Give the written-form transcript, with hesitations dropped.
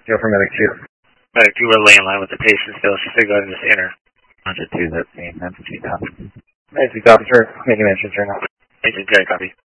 Go for medic 2. Medic 2, we're laying line with the patient still. She said go ahead and just enter. Roger 2, that's me. Medic 2, copy. Medic 2, copy, sir. Making entrance right now. Agent J, copy.